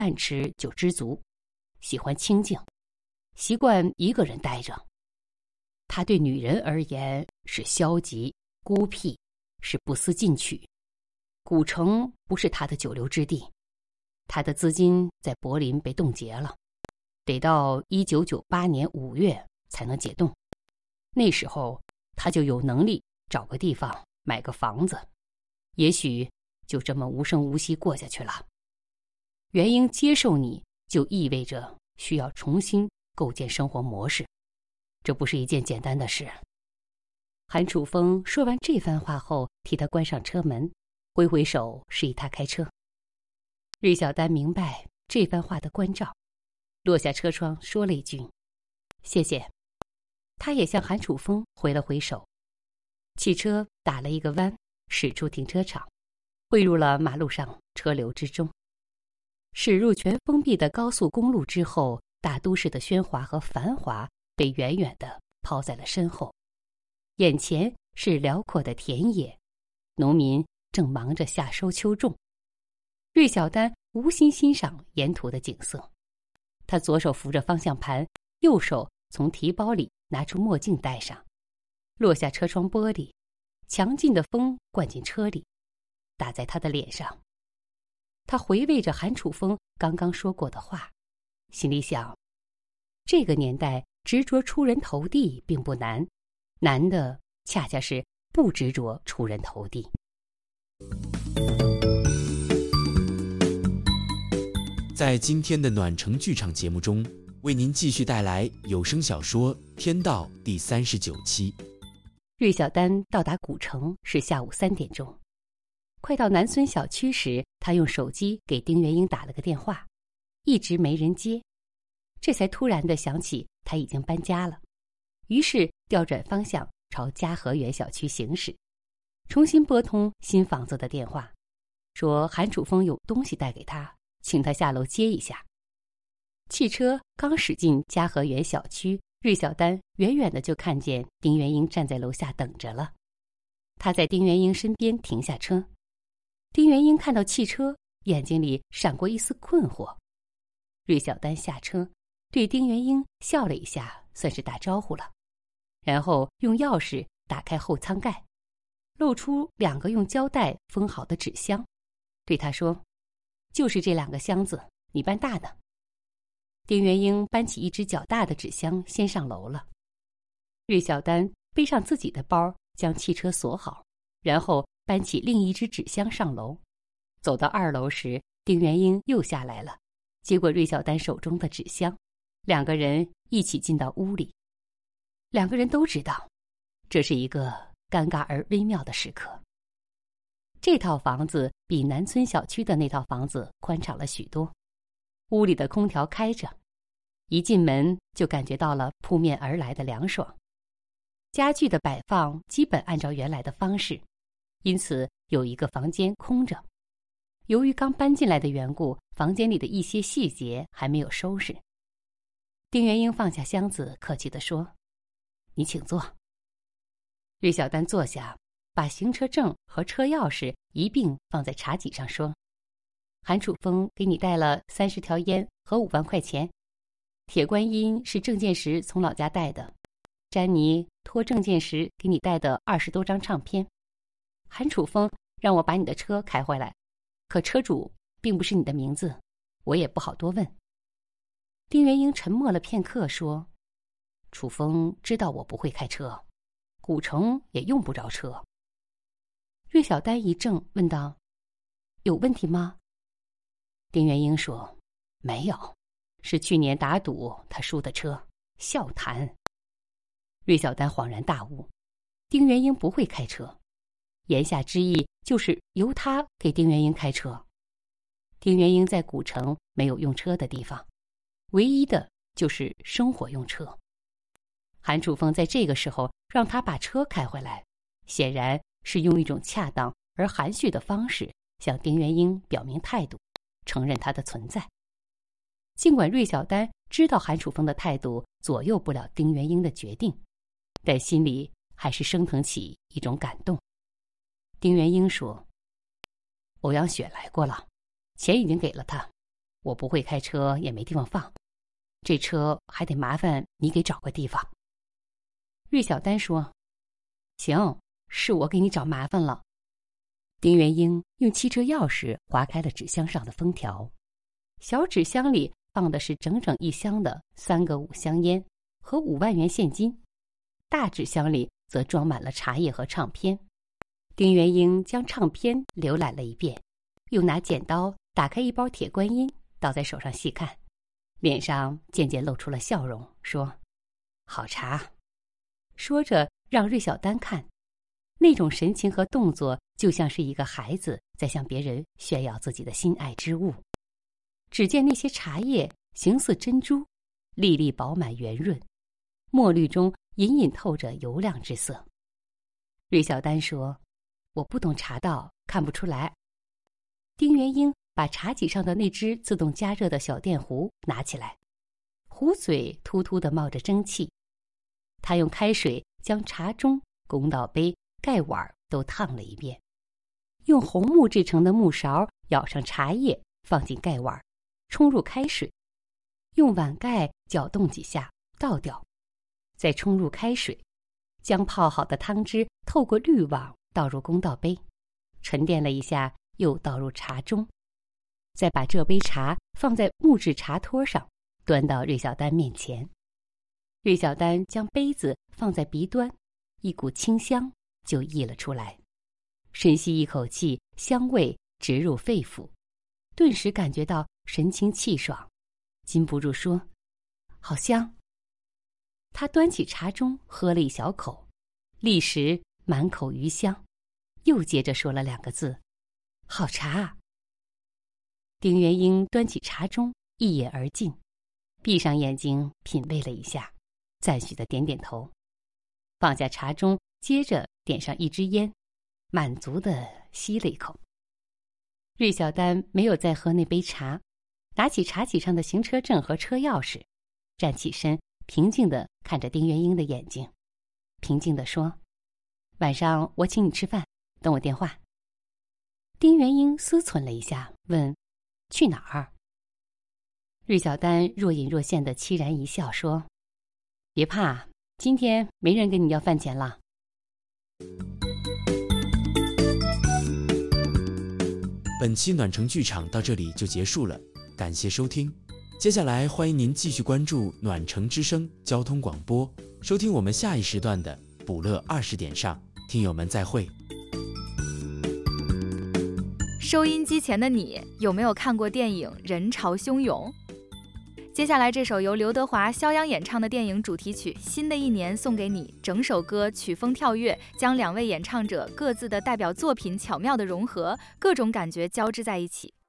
暗吃就知足，喜欢清静，习惯一个人待着。他对女人而言是消极、孤僻，是不思进取。古城不是他的久留之地，他的资金在柏林被冻结了，得到1998年5月才能解冻。那时候他就有能力找个地方买个房子，也许就这么无声无息过下去了。元英接受你，就意味着需要重新构建生活模式，这不是一件简单的事。韩楚风说完这番话后，替他关上车门，挥挥手示意他开车。芮小丹明白这番话的关照，落下车窗说了一句谢谢。他也向韩楚风挥了挥手。汽车打了一个弯，驶出停车场，汇入了马路上车流之中。驶入全封闭的高速公路之后，大都市的喧哗和繁华被远远地抛在了身后。眼前是辽阔的田野，农民正忙着夏收秋种。芮小丹无心欣赏沿途的景色，他左手扶着方向盘，右手从提包里拿出墨镜戴上，落下车窗玻璃，强劲的风灌进车里，打在他的脸上。他回味着韩楚风刚刚说过的话，心里想，这个年代执着出人头地并不难，难的恰恰是不执着出人头地。 在今天的暖城剧场节目中，为您继续带来有声小说《天道》第39期。 芮小丹到达古城是下午3点钟。快到南村小区时，他用手机给丁元英打了个电话，一直没人接，这才突然地想起他已经搬家了，于是调转方向朝嘉和园小区行驶，重新拨通新房子的电话，说韩楚风有东西带给他，请他下楼接一下。汽车刚驶进嘉和园小区，芮小丹远远的就看见丁元英站在楼下等着了。他在丁元英身边停下车，丁元英看到汽车，眼睛里闪过一丝困惑。芮小丹下车，对丁元英笑了一下，算是打招呼了，然后用钥匙打开后舱盖，露出2个用胶带封好的纸箱，对他说，就是这2个箱子，你搬大的。丁元英搬起一只较大的纸箱，先上楼了。芮小丹背上自己的包，将汽车锁好，然后搬起另一只纸箱上楼。走到2楼时，丁元英又下来了，接过芮小丹手中的纸箱，2个人一起进到屋里。2个人都知道，这是一个尴尬而微妙的时刻。这套房子比南村小区的那套房子宽敞了许多，屋里的空调开着，一进门就感觉到了扑面而来的凉爽。家具的摆放基本按照原来的方式，因此有一个房间空着。由于刚搬进来的缘故，房间里的一些细节还没有收拾。丁元英放下箱子，客气地说，你请坐。芮小丹坐下，把行车证和车钥匙一并放在茶几上，说，韩楚风给你带了30条烟和5万块钱，铁观音是郑介石从老家带的，詹妮托郑介石给你带的20多张唱片。韩楚风让我把你的车开回来，可车主并不是你的名字，我也不好多问。丁元英沉默了片刻，说，楚风知道我不会开车，古城也用不着车。芮小丹一怔，问道，有问题吗？丁元英说，没有，是去年打赌他输的车，笑谈。芮小丹恍然大悟，丁元英不会开车，言下之意就是由他给丁元英开车。丁元英在古城没有用车的地方，唯一的就是生活用车。韩楚风在这个时候让他把车开回来，显然是用一种恰当而含蓄的方式向丁元英表明态度，承认他的存在。尽管芮小丹知道韩楚风的态度左右不了丁元英的决定，但心里还是升腾起一种感动。丁元英说，欧阳雪来过了，钱已经给了他， 我不会开车，也没地方放，这车还得麻烦你给找个地方。芮小丹说：行，是我给你找麻烦了。丁元英用汽车钥匙划开了纸箱上的封条，小纸箱里放的是整整1箱的3个5香烟和5万元现金，大纸箱里则装满了茶叶和唱片。丁元英将唱片浏览了一遍，又拿剪刀打开一包铁观音，倒在手上细看，脸上渐渐露出了笑容，说：好茶。说着让芮小丹看，那种神情和动作就像是一个孩子在向别人炫耀自己的心爱之物。只见那些茶叶形似珍珠，粒粒饱满圆润，墨绿中隐隐透着油亮之色。芮小丹说：我不懂茶道，看不出来。丁元英把茶几上的那只自动加热的小电壶拿起来，壶嘴突突地冒着蒸汽。他用开水将茶盅、公道杯、盖碗都烫了一遍，用红木制成的木勺舀上茶叶，放进盖碗，冲入开水，用碗盖搅动几下，倒掉，再冲入开水，将泡好的汤汁透过滤网倒入公道杯，沉淀了一下，又倒入茶盅，再把这杯茶放在木质茶托上，端到芮小丹面前。芮小丹将杯子放在鼻端，一股清香就溢了出来，深吸一口气，香味直入肺腑，顿时感觉到神清气爽，禁不住说：好香。他端起茶盅喝了一小口，立时满口余香，又接着说了2个字：好茶。丁元英端起茶盅一饮而尽，闭上眼睛品味了一下，赞许的点点头，放下茶盅，接着点上一支烟，满足地吸了一口。芮小丹没有再喝那杯茶，拿起茶几上的行车证和车钥匙，站起身，平静地看着丁元英的眼睛，平静地说：晚上我请你吃饭，等我电话。丁元英思忖了一下，问：去哪儿？芮小丹若隐若现地凄然一笑，说：别怕，今天没人跟你要饭钱了。 本期暖城剧场到这里就结束了，感谢收听。接下来欢迎您继续关注暖城之声交通广播，收听我们下一时段的补乐20点上。听友们再会。 收音机前的你，有没有看过电影《人潮汹涌》？接下来这首由刘德华、肖央演唱的电影主题曲《新的一年送给你》，整首歌曲风跳跃，将2位演唱者各自的代表作品巧妙的融合，各种感觉交织在一起。